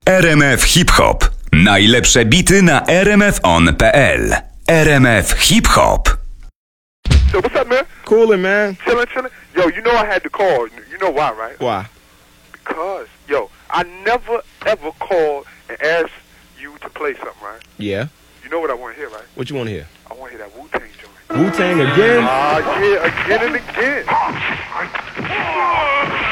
RMF Hip Hop. Najlepsze bity na rmfon.pl. RMF Hip Hop. So what's up, man? Coolin', man. Chillin'. Yo, you know I had to call. You know why, right? Why? Because, yo, I never, ever called and asked you to play something, right? Yeah. You know what I want to hear, right? What you want to hear? I want to hear that Wu-Tang joint. Wu-Tang again? Yeah, again and again.